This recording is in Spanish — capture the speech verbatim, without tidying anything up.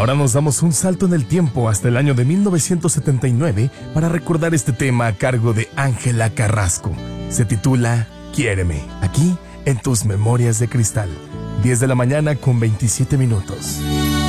Ahora nos damos un salto en el tiempo hasta el año de mil novecientos setenta y nueve para recordar este tema a cargo de Ángela Carrasco. Se titula Quiéreme, aquí en tus Memorias de Cristal. diez de la mañana con veintisiete minutos.